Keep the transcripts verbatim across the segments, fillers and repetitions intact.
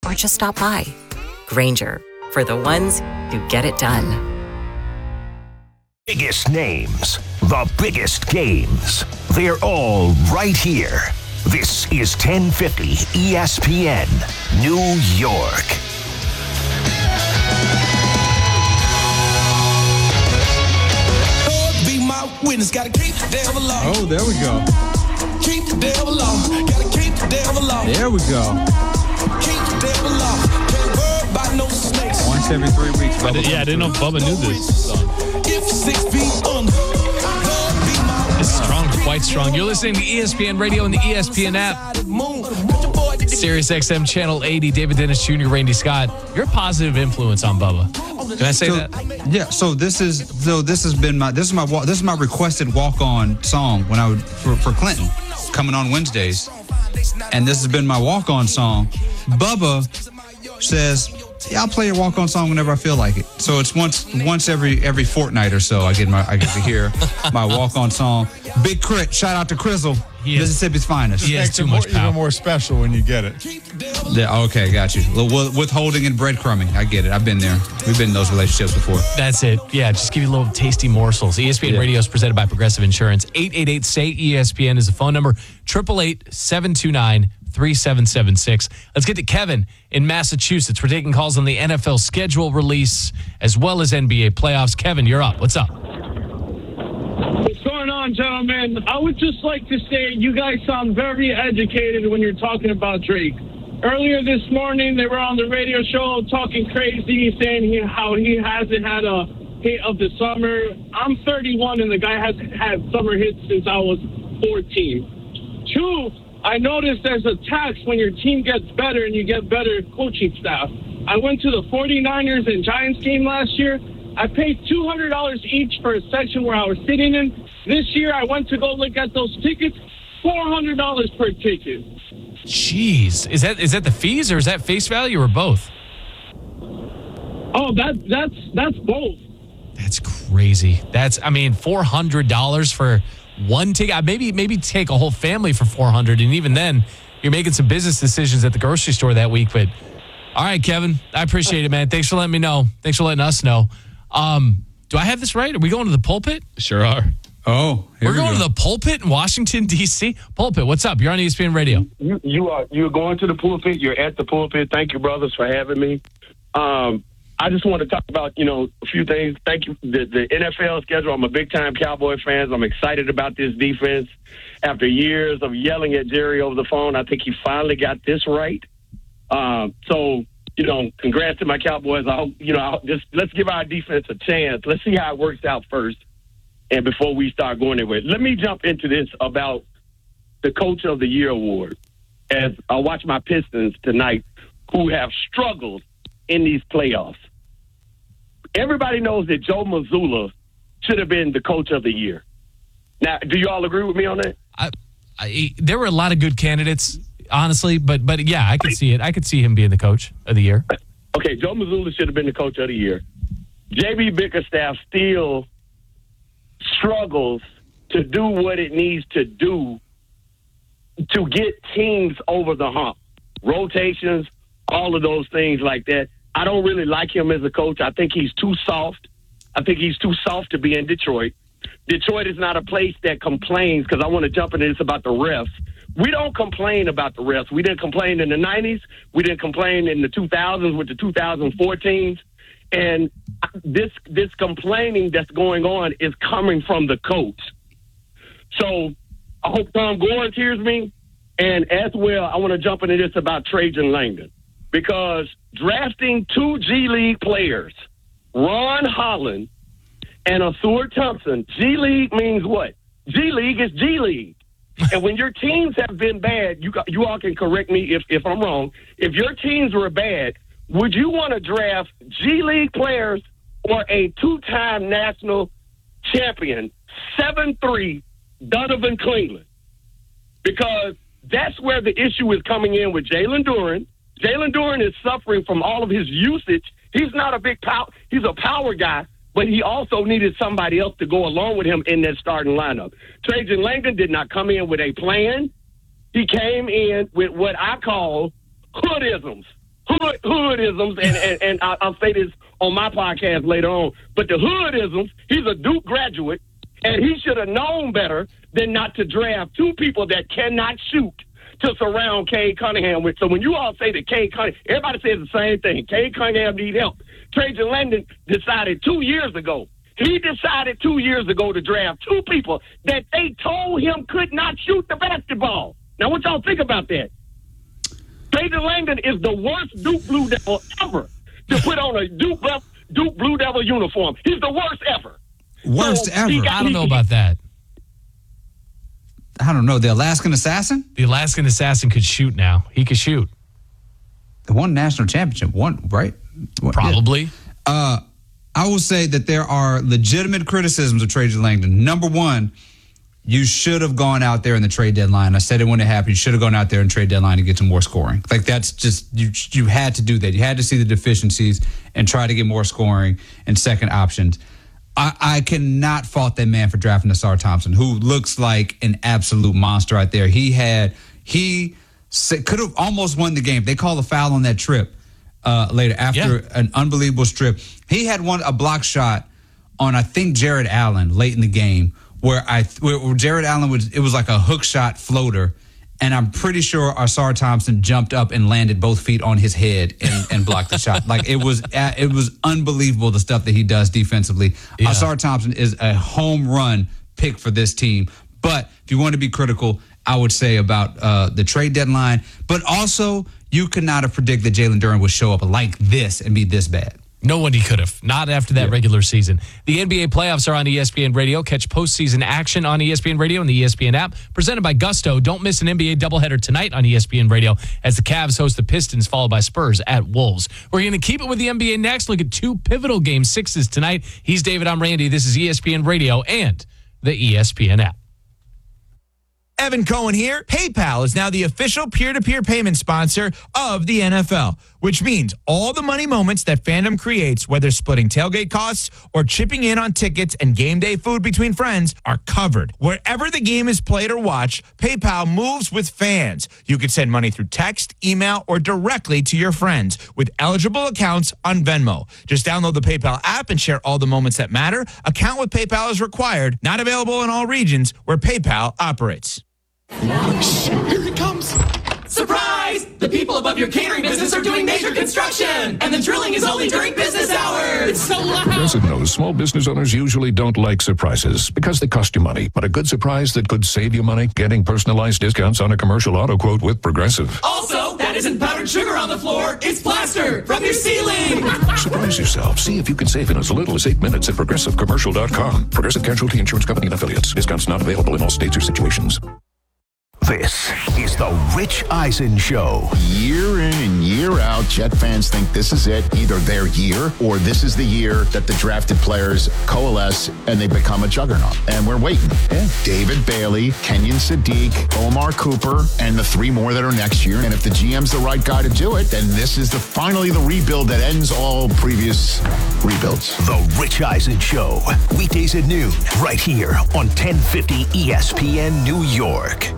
or just stop by. Grainger, for the ones who get it done. Biggest names, the biggest games. They're all right here. This is ten fifty E S P N, New York. Lord be my witness, gotta keep the devil low. Oh, there we go. Keep the devil low, gotta keep the devil low. There we go. Keep the devil low, can't worry about no snakes. Once every three weeks. I did, yeah, I didn't know if Bubba knew this song. If six feet under, Lord be my It's strong, quite strong. You're listening to E S P N Radio and the E S P N app. Sirius X M Channel eighty, David Dennis Junior, Randy Scott. You're a positive influence on Bubba. Can I say so, that? Yeah. So this is so this has been my this is my wa- this is my requested walk on song when I would for, for Clinton coming on Wednesdays, and this has been my walk on song. Bubba says, "Yeah, I'll play your walk on song whenever I feel like it." So it's once once every every fortnight or so I get my I get to hear my walk on song. Big Crit, shout out to Crizzle, He is- Mississippi's finest. He has Makes too it much more, power. even more special when you get it. Yeah, okay, got you. With- Withholding and breadcrumbing, I get it. I've been there. We've been in those relationships before. That's it. Yeah, just give you little tasty morsels. E S P N Yeah. Radio is presented by Progressive Insurance. eight eight eight, S A Y E S P N is the phone number. eight eight eight, seven two nine, three seven seven six. Let's get to Kevin in Massachusetts. We're taking calls on the N F L schedule release as well as N B A playoffs. Kevin, you're up. What's up? What's going on, gentlemen? I would just like to say you guys sound very educated when you're talking about Drake. Earlier this morning, they were on the radio show talking crazy, saying he, how he hasn't had a hit of the summer. I'm thirty-one, and the guy hasn't had summer hits since I was fourteen. Two, I noticed there's a tax when your team gets better and you get better coaching staff. I went to the 49ers and Giants game last year. I paid two hundred dollars each for a section where I was sitting in. This year, I went to go look at those tickets, four hundred dollars per ticket. Jeez. Is that is that the fees or is that face value or both? Oh, that that's that's both. That's crazy. That's, I mean, four hundred dollars for one ticket. Maybe maybe take a whole family for four hundred dollars, and even then, you're making some business decisions at the grocery store that week. But all right, Kevin, I appreciate it, man. Thanks for letting me know. Thanks for letting us know. Um, do I have this right? Are we going to the pulpit? Sure are. Oh, here We're we going go. to the pulpit in Washington, D C Pulpit, what's up? You're on E S P N Radio. You, you are you're going to the pulpit. You're at the pulpit. Thank you, brothers, for having me. Um, I just want to talk about you know a few things. Thank you. The, the N F L schedule. I'm a big time Cowboy fan. I'm excited about this defense. After years of yelling at Jerry over the phone, I think he finally got this right. Um, so you know, congrats to my Cowboys. I hope you know. I'll just let's give our defense a chance. Let's see how it works out first. And before we start going anywhere, let me jump into this about the Coach of the Year award. As I watch my Pistons tonight, who have struggled in these playoffs. Everybody knows that Joe Mazzulla should have been the Coach of the Year. Now, do you all agree with me on that? I, I, there were a lot of good candidates, honestly, but but yeah, I could see it. I could see him being the Coach of the Year. Okay, Joe Mazzulla should have been the Coach of the Year. J B Bickerstaff still struggles to do what it needs to do to get teams over the hump. Rotations, all of those things like that. I don't really like him as a coach. I think he's too soft. I think he's too soft to be in Detroit. Detroit is not a place that complains, because I want to jump into this about the refs. We don't complain about the refs. We didn't complain in the nineties. We didn't complain in the two thousands with the two thousand fourteens. And this this complaining that's going on is coming from the coach. So I hope Tom Gordon hears me. And as well, I want to jump into this about Trajan Langdon, because drafting two G League players, Ron Holland and Arthur Thompson, G League means what? G League is G League. And when your teams have been bad, you you all can correct me if, if I'm wrong. If your teams were bad, would you want to draft G League players or a two-time national champion, seven three, Donovan Cleveland? Because that's where the issue is coming in with Jalen Duren. Jalen Duren is suffering from all of his usage. He's not a big power. He's a power guy, but he also needed somebody else to go along with him in that starting lineup. Trajan Langdon did not come in with a plan. He came in with what I call hoodisms. hood, hoodisms, and, and, and I, I'll say this on my podcast later on, but the hoodisms, he's a Duke graduate, and he should have known better than not to draft two people that cannot shoot to surround Cade Cunningham with. So when you all say that Cade Cunningham, everybody says the same thing. Cade Cunningham needs help. Trajan Langdon decided two years ago. He decided two years ago to draft two people that they told him could not shoot the basketball. Now, what y'all think about that? Trajan Langdon is the worst Duke Blue Devil ever to put on a Duke, Duke Blue Devil uniform. He's the worst ever. Worst so ever? Got, I don't know about that. I don't know. The Alaskan Assassin? The Alaskan Assassin could shoot now. He could shoot. The one national championship. One, right? Probably. Yeah. Uh, I will say that there are legitimate criticisms of Trajan Langdon. Number one, you should have gone out there in the trade deadline. I said it when it happened. You should have gone out there in trade deadline to get some more scoring. Like, that's just, you you had to do that. You had to see the deficiencies and try to get more scoring and second options. I, I cannot fault that man for drafting Ausar Thompson, who looks like an absolute monster out there. He had, he could have almost won the game. They call a foul on that trip uh, later after yeah. an unbelievable strip. He had one, a block shot on, I think, Jared Allen late in the game where I, where, where Jared Allen was, it was like a hook shot floater. And I'm pretty sure Ausar Thompson jumped up and landed both feet on his head and, and blocked the shot. Like, it was it was unbelievable, the stuff that he does defensively. Yeah. Ausar Thompson is a home run pick for this team. But if you want to be critical, I would say about uh, the trade deadline. But also, you could not have predicted that Jalen Duren would show up like this and be this bad. No one he could have. Not after that yeah. regular season. The N B A playoffs are on E S P N Radio. Catch postseason action on E S P N Radio and the E S P N app. Presented by Gusto. Don't miss an N B A doubleheader tonight on E S P N Radio as the Cavs host the Pistons, followed by Spurs at Wolves. We're going to keep it with the N B A next. Look at two pivotal game sixes tonight. He's David. I'm Randy. This is E S P N Radio and the E S P N app. Evan Cohen here. PayPal is now the official peer-to-peer payment sponsor of the N F L, which means all the money moments that fandom creates, whether splitting tailgate costs or chipping in on tickets and game day food between friends, are covered. Wherever the game is played or watched, PayPal moves with fans. You can send money through text, email, or directly to your friends with eligible accounts on Venmo. Just download the PayPal app and share all the moments that matter. Account with PayPal is required. Not available in all regions where PayPal operates. Here it comes. Surprise! The people above your catering business are doing major construction, and the drilling is only during business hours. It's so loud. Progressive knows small business owners usually don't like surprises because they cost you money. But a good surprise that could save you money, getting personalized discounts on a commercial auto quote with Progressive. Also, that isn't powdered sugar on the floor. It's plaster from your ceiling. Surprise yourself. See if you can save in as little as eight minutes at progressive commercial dot com. Progressive Casualty Insurance Company and Affiliates. Discounts not available in all states or situations. This is the Rich Eisen Show. Year in and year out, Jet fans think this is it, either their year or this is the year that the drafted players coalesce and they become a juggernaut. And we're waiting. Yeah. David Bailey, Kenyon Sadiq, Omar Cooper, and the three more that are next year. And if the G M's the right guy to do it, then this is the finally the rebuild that ends all previous rebuilds. The Rich Eisen Show. Weekdays at noon, right here on ten fifty E S P N New York.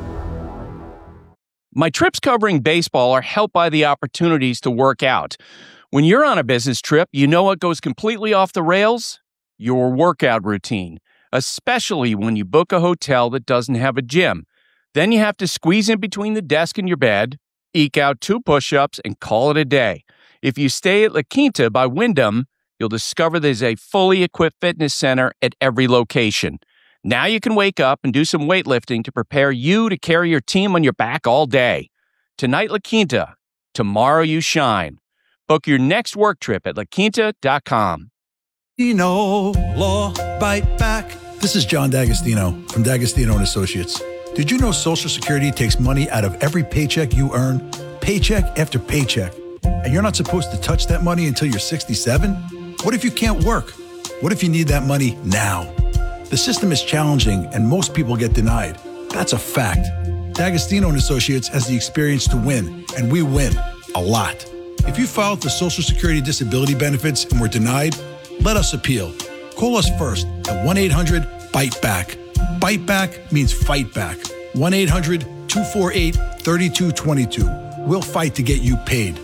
My trips covering baseball are helped by the opportunities to work out. When you're on a business trip, you know what goes completely off the rails? Your workout routine, especially when you book a hotel that doesn't have a gym. Then you have to squeeze in between the desk and your bed, eke out two push-ups, and call it a day. If you stay at La Quinta by Wyndham, you'll discover there's a fully equipped fitness center at every location. Now you can wake up and do some weightlifting to prepare you to carry your team on your back all day. Tonight, La Quinta. Tomorrow, you shine. Book your next work trip at la quinta dot com. You know, law, bite back. This is John D'Agostino from D'Agostino and Associates. Did you know Social Security takes money out of every paycheck you earn? Paycheck after paycheck. And you're not supposed to touch that money until you're sixty-seven? What if you can't work? What if you need that money now? The system is challenging and most people get denied. That's a fact. D'Agostino and Associates has the experience to win, and we win a lot. If you filed for Social Security disability benefits and were denied, let us appeal. Call us first at one eight hundred bite back. Bite back means fight back. one eight hundred two four eight three two two two. We'll fight to get you paid.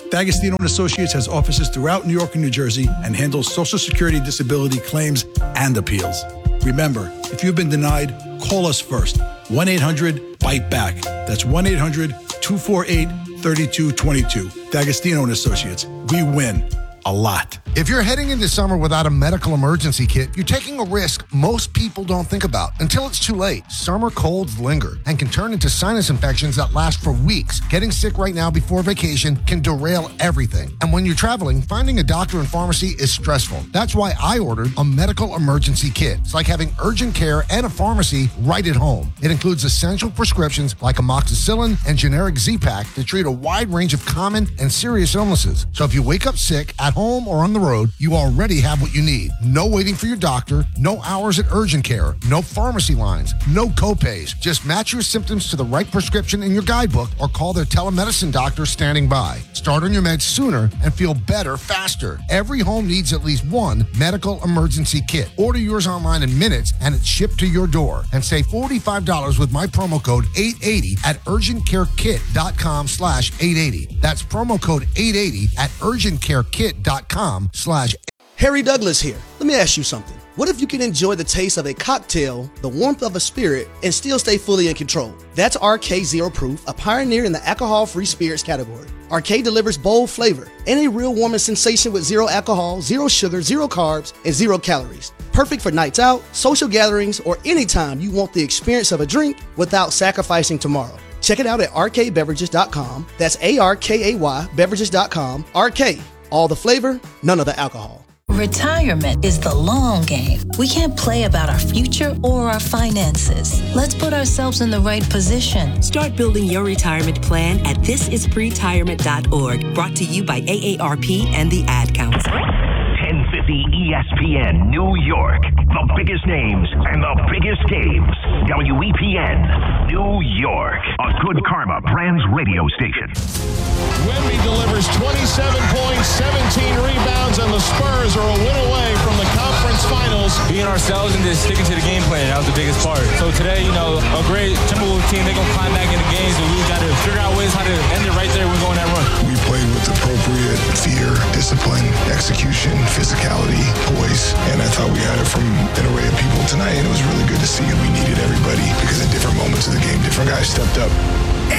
D'Agostino and Associates has offices throughout New York and New Jersey and handles Social Security disability claims and appeals. Remember, if you've been denied, call us first. one eight hundred bite back. That's one eight hundred two four eight three two two two. D'Agostino and Associates. We win a lot. If you're heading into summer without a medical emergency kit, you're taking a risk most people don't think about until it's too late. Summer colds linger and can turn into sinus infections that last for weeks. Getting sick right now before vacation can derail everything. And when you're traveling, finding a doctor and pharmacy is stressful. That's why I ordered a medical emergency kit. It's like having urgent care and a pharmacy right at home. It includes essential prescriptions like amoxicillin and generic Z-Pak to treat a wide range of common and serious illnesses. So if you wake up sick at home or on the road, you already have what you need. No waiting for your doctor, no hours at urgent care, no pharmacy lines, no copays. Just match your symptoms to the right prescription in your guidebook or call their telemedicine doctor standing by. Start on your meds sooner and feel better faster. Every home needs at least one medical emergency kit. Order yours online in minutes and it's shipped to your door. And save forty-five dollars with my promo code eight eighty at urgentcarekit.com slash 880. That's promo code eight eighty at urgentcarekit.com slash Harry Douglas here. Let me ask you something. What if you can enjoy the taste of a cocktail, the warmth of a spirit, and still stay fully in control? That's R K Zero Proof, a pioneer in the alcohol-free spirits category. R K delivers bold flavor and a real warming sensation with zero alcohol, zero sugar, zero carbs, and zero calories. Perfect for nights out, social gatherings, or anytime you want the experience of a drink without sacrificing tomorrow. Check it out at R K beverages dot com. That's A R K A Y beverages dot com. R K, all the flavor, none of the alcohol. Retirement is the long game. We can't play about our future or our finances. Let's put ourselves in the right position. Start building your retirement plan at this is pretirement dot org. Brought to you by A A R P and the Ad Council. ten fifty E S P N New York. The biggest names and the biggest games. W E P N New York. A Good Karma Brands radio station. Wemby delivers twenty-seven points, seventeen rebounds, and the Spurs are a win away from the conference finals. Being ourselves and just sticking to the game plan, that was the biggest part. So today, you know, a great Timberwolves team, they're going to climb back into games, and we got to figure out ways how to end it right there when we go on that run. We played with appropriate fear, discipline, execution, physicality, poise, and I thought we had it from an array of people tonight, and it was really good to see, and we needed everybody because at different moments of the game, different guys stepped up.